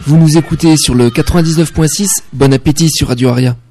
Vous nous écoutez sur le 99.6. Bon appétit sur Radio Aria.